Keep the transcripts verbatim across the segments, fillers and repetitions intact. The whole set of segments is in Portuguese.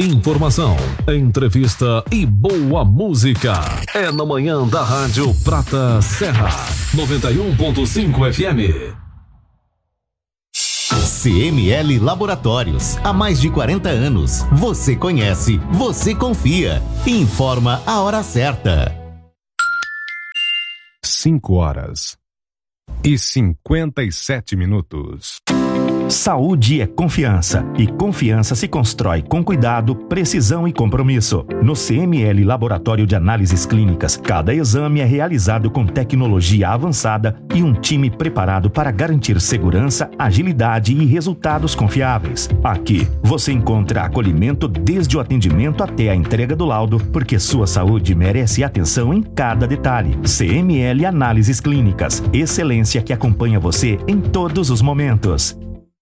Informação, entrevista e boa música. É na manhã da Rádio Prata Serra, noventa e um ponto cinco F M. C M L Laboratórios, há mais de quarenta anos. Você conhece, você confia. Informa a hora certa. cinco horas e cinquenta e sete minutos. Saúde é confiança, e confiança se constrói com cuidado, precisão e compromisso. No C M L Laboratório de Análises Clínicas, cada exame é realizado com tecnologia avançada e um time preparado para garantir segurança, agilidade e resultados confiáveis. Aqui, você encontra acolhimento desde o atendimento até a entrega do laudo, porque sua saúde merece atenção em cada detalhe. C M L Análises Clínicas, excelência que acompanha você em todos os momentos.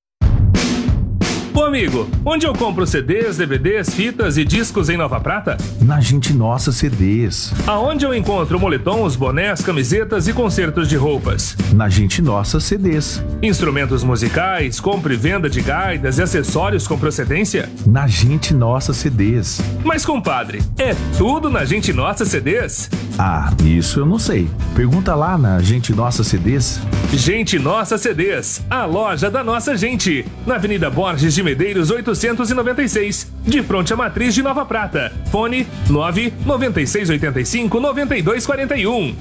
Ô amigo, onde eu compro C Ds, D V Ds, fitas e discos em Nova Prata? Na Gente Nossa C Ds. Aonde eu encontro moletons, bonés, camisetas e concertos de roupas? Na Gente Nossa C Ds. Instrumentos musicais, compra e venda de gaitas e acessórios com procedência? Na Gente Nossa C Ds. Mas compadre, é tudo na Gente Nossa C Ds? Ah, isso eu não sei. Pergunta lá na Gente Nossa C Ds. Gente Nossa C Ds, a loja da nossa gente. Na Avenida Borges de Medeiros oitocentos e noventa e seis, de frente à matriz de Nova Prata. Fone nove nove seis oito cinco nove dois quatro um.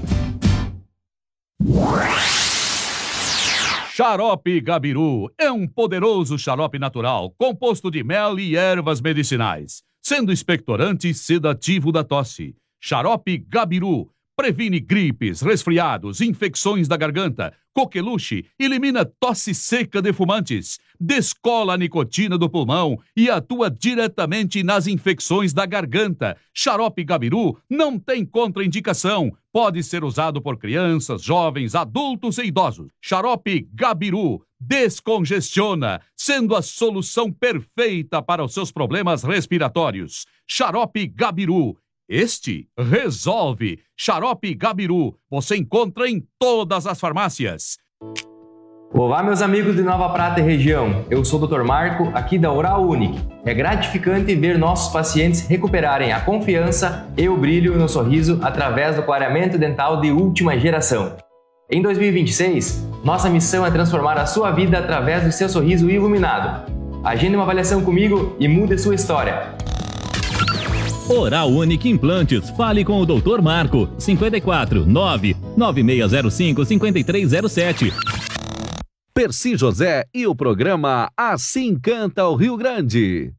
Xarope Gabiru é um poderoso xarope natural, composto de mel e ervas medicinais, sendo expectorante e sedativo da tosse. Xarope Gabiru previne gripes, resfriados, infecções da garganta, coqueluche, elimina tosse seca de fumantes, descola a nicotina do pulmão e atua diretamente nas infecções da garganta. Xarope Gabiru não tem contraindicação. Pode ser usado por crianças, jovens, adultos e idosos. Xarope Gabiru descongestiona, sendo a solução perfeita para os seus problemas respiratórios. Xarope Gabiru. Este resolve. Xarope Gabiru, você encontra em todas as farmácias. Olá, meus amigos de Nova Prata e região. Eu sou o doutor Marco, aqui da Oral Unique. É gratificante ver nossos pacientes recuperarem a confiança e o brilho no sorriso através do clareamento dental de última geração. Em dois mil e vinte e seis, nossa missão é transformar a sua vida através do seu sorriso iluminado. Agende uma avaliação comigo e mude sua história. Oral Unique Implantes. Fale com o doutor Marco. cinco quatro nove nove seis zero cinco cinco três zero sete. Percy José e o programa Assim Canta o Rio Grande.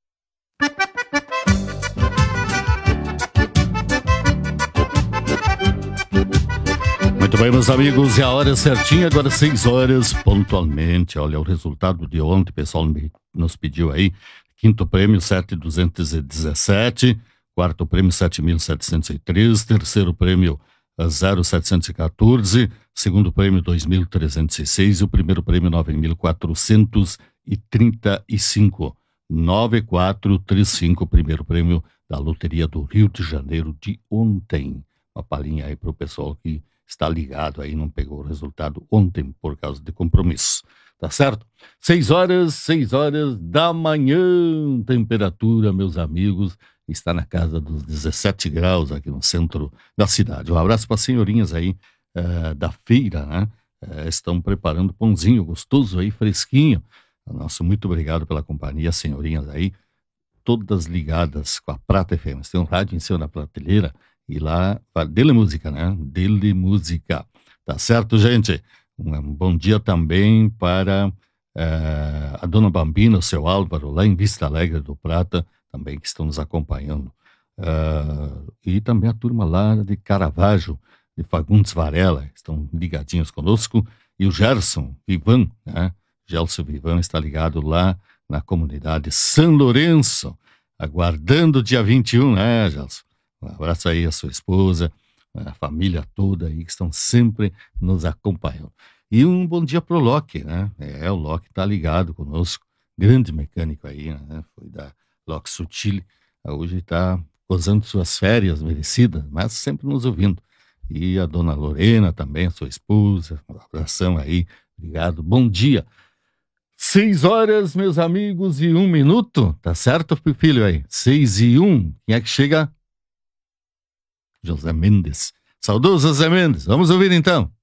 Muito bem, meus amigos, e a hora é certinha, agora seis horas, pontualmente. Olha, o resultado de ontem, o pessoal nos pediu aí. Quinto prêmio, sete mil duzentos e dezessete. Quarto prêmio, sete mil setecentos e três. Terceiro prêmio, zero setecentos e quatorze. Segundo prêmio, dois mil trezentos e seis. E o primeiro prêmio, nove mil quatrocentos e trinta e cinco. nove quatro três cinco, primeiro prêmio da Loteria do Rio de Janeiro de ontem. Uma palhinha aí para o pessoal que está ligado aí, não pegou o resultado ontem por causa de compromisso. Tá certo? Seis horas, seis horas da manhã, temperatura, meus amigos, está na casa dos dezessete graus aqui no centro da cidade. Um abraço para as senhorinhas aí uh, da feira, né? Uh, estão preparando pãozinho gostoso aí, fresquinho. Nossa, muito obrigado pela companhia, senhorinhas aí, todas ligadas com a Prata F M. Tem um rádio em cima da prateleira e lá, dele música, né? Dele música. Tá certo, gente? Um bom dia também para uh, a dona Bambina, o seu Álvaro, lá em Vista Alegre do Prata, também que estão nos acompanhando. Uh, e também a turma lá de Caravaggio, de Fagundes Varela, estão ligadinhos conosco. E o Gerson Vivan, né? Gelson Vivan está ligado lá na comunidade São Lourenço, aguardando o dia vinte e um, né, Gelson? Um abraço aí à sua esposa, a família toda aí que estão sempre nos acompanhando. E um bom dia pro Loki, né? É, o Loki tá ligado conosco, grande mecânico aí, né? Foi da Loki Sutil, hoje tá gozando suas férias merecidas, mas sempre nos ouvindo. E a dona Lorena também, sua esposa, um abração aí, obrigado, bom dia. Seis horas, meus amigos, e um minuto. Tá certo, filho aí? Seis e um. Quem é que chega? José Mendes. Saudoso José Mendes. Vamos ouvir então.